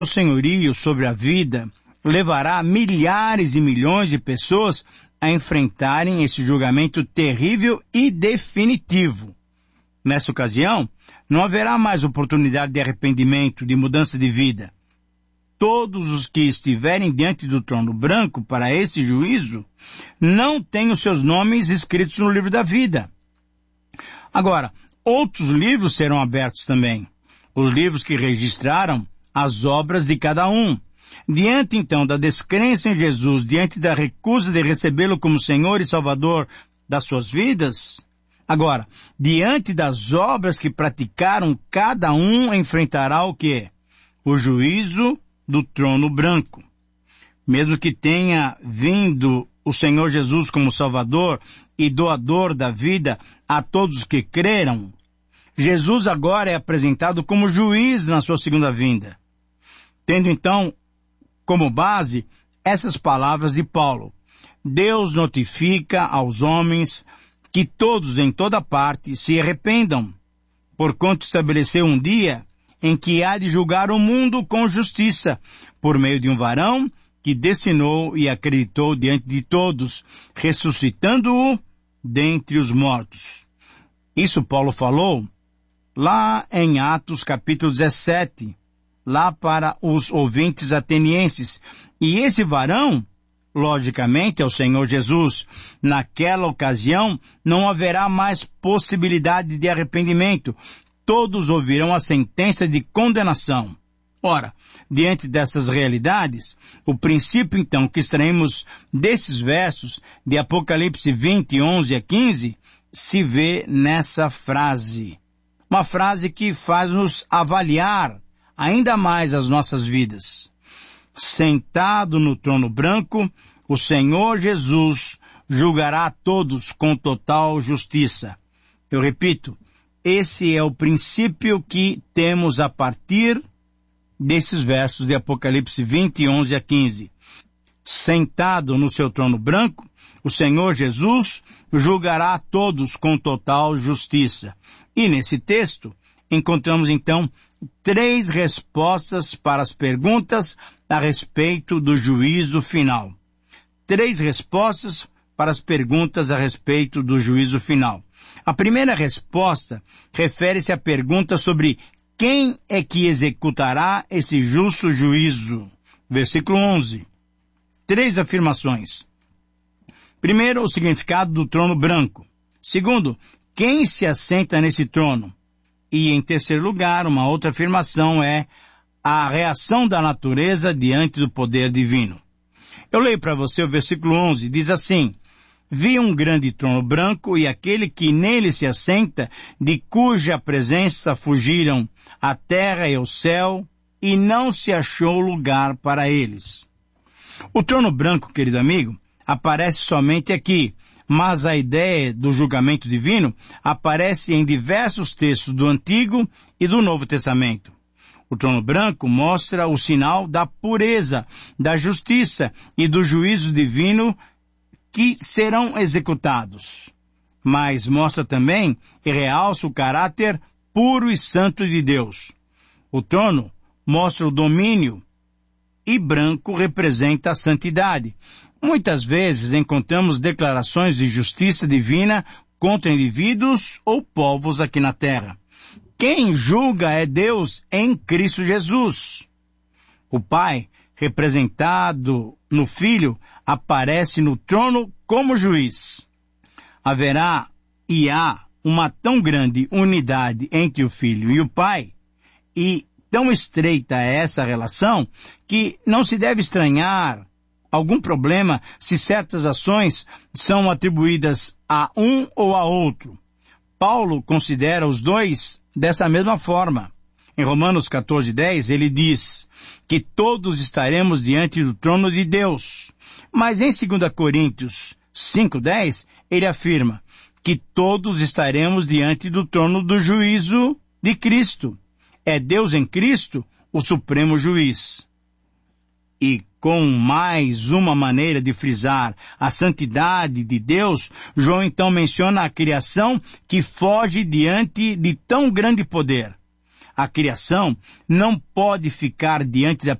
O senhorio sobre a vida levará milhares e milhões de pessoas a enfrentarem esse julgamento terrível e definitivo. Nessa ocasião, não haverá mais oportunidade de arrependimento, de mudança de vida. Todos os que estiverem diante do trono branco para esse juízo não têm os seus nomes escritos no livro da vida. Agora, outros livros serão abertos também. Os livros que registraram as obras de cada um. Diante, então, da descrença em Jesus, diante da recusa de recebê-lo como Senhor e Salvador das suas vidas, agora, diante das obras que praticaram, cada um enfrentará o quê? O juízo do trono branco. Mesmo que tenha vindo o Senhor Jesus como Salvador e doador da vida a todos os que creram, Jesus agora é apresentado como juiz na sua segunda vinda. Tendo então como base essas palavras de Paulo: Deus notifica aos homens que todos em toda parte se arrependam, porquanto estabeleceu um dia em que há de julgar o mundo com justiça, por meio de um varão que destinou e acreditou diante de todos, ressuscitando-o dentre os mortos. Isso Paulo falou lá em Atos capítulo 17, lá para os ouvintes atenienses. E esse varão, logicamente, é o Senhor Jesus. Naquela ocasião, não haverá mais possibilidade de arrependimento. Todos ouvirão a sentença de condenação. Ora, diante dessas realidades, o princípio, então, que extraímos desses versos de Apocalipse 20, 11 a 15, se vê nessa frase. Uma frase que faz-nos avaliar ainda mais as nossas vidas. Sentado no trono branco, o Senhor Jesus julgará a todos com total justiça. Eu repito, esse é o princípio que temos a partir desses versos de Apocalipse 20, 11 a 15. Sentado no seu trono branco, o Senhor Jesus julgará a todos com total justiça. E nesse texto, encontramos então 3 respostas para as perguntas a respeito do juízo final. 3 respostas para as perguntas a respeito do juízo final. A primeira resposta refere-se à pergunta sobre quem é que executará esse justo juízo. Versículo 11. 3 afirmações. Primeiro, o significado do trono branco. Segundo, quem se assenta nesse trono? E, em terceiro lugar, uma outra afirmação é a reação da natureza diante do poder divino. Eu leio para você o versículo 11, diz assim: Vi um grande trono branco e aquele que nele se assenta, de cuja presença fugiram a terra e o céu, e não se achou lugar para eles. O trono branco, querido amigo, aparece somente aqui, mas a ideia do julgamento divino aparece em diversos textos do Antigo e do Novo Testamento. O trono branco mostra o sinal da pureza, da justiça e do juízo divino que serão executados. Mas mostra também e realça o caráter puro e santo de Deus. O trono mostra o domínio e branco representa a santidade. Muitas vezes encontramos declarações de justiça divina contra indivíduos ou povos aqui na terra. Quem julga é Deus em Cristo Jesus. O Pai, representado no Filho, aparece no trono como juiz. Haverá e há uma tão grande unidade entre o Filho e o Pai, e tão estreita é essa relação, que não se deve estranhar algum problema se certas ações são atribuídas a um ou a outro. Paulo considera os dois dessa mesma forma. Em Romanos 14:10, ele diz que todos estaremos diante do trono de Deus. Mas em 2 Coríntios 5:10, ele afirma que todos estaremos diante do trono do juízo de Cristo. É Deus em Cristo o supremo juiz. E com mais uma maneira de frisar a santidade de Deus, João então menciona a criação que foge diante de tão grande poder. A criação não pode ficar diante da